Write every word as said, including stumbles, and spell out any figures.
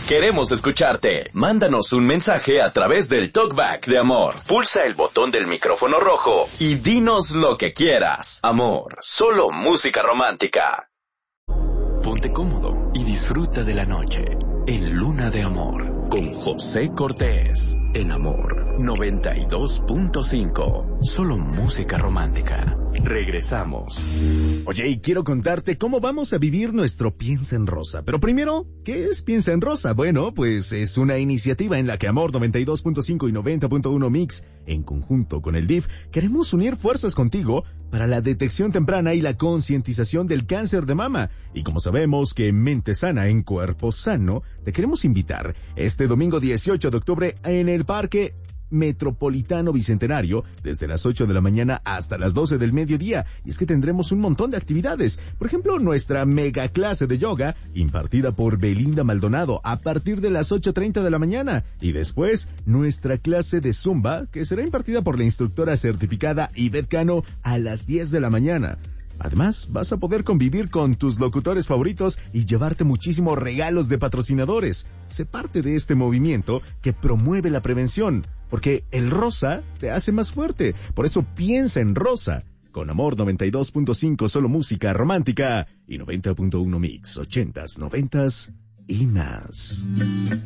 Queremos escucharte. Mándanos un mensaje a través del Talkback de Amor. Pulsa el botón del micrófono rojo y dinos lo que quieras. Amor, solo música romántica. Ponte cómodo y disfruta de la noche en Luna de Amor con José Cortés. En Amor noventa y dos punto cinco. Solo música romántica. Regresamos. Oye, y quiero contarte cómo vamos a vivir nuestro Piensa en Rosa. Pero primero, ¿qué es Piensa en Rosa? Bueno, pues es una iniciativa en la que Amor noventa y dos punto cinco y noventa punto uno Mix, en conjunto con el D I F, queremos unir fuerzas contigo para la detección temprana y la concientización del cáncer de mama. Y como sabemos que mente sana en cuerpo sano, te queremos invitar este domingo dieciocho de octubre en el Parque Metropolitano Bicentenario, desde las ocho de la mañana hasta las doce del mediodía. Y es que tendremos un montón de actividades. Por ejemplo, nuestra mega clase de yoga, impartida por Belinda Maldonado, a partir de las ocho treinta de la mañana. Y después, nuestra clase de zumba, que será impartida por la instructora certificada Ivette Cano, a las diez de la mañana. Además, vas a poder convivir con tus locutores favoritos y llevarte muchísimos regalos de patrocinadores. Sé parte de este movimiento que promueve la prevención, porque el rosa te hace más fuerte. Por eso piensa en rosa. Con Amor noventa y dos punto cinco, solo música romántica, y noventa punto uno Mix, ochentas, noventas y más.